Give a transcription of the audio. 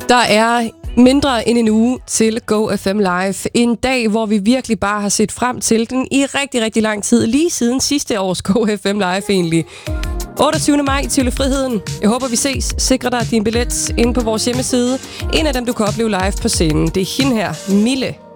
Der er mindre end en uge til Go FM Live. En dag, hvor vi virkelig bare har set frem til den i rigtig, rigtig lang tid. Lige siden sidste års Go FM Live egentlig. 28. maj til Friheden. Jeg håber, vi ses. Sikre dig din billet inde på vores hjemmeside. En af dem, du kan opleve live på scenen. Det er hende her, Mille.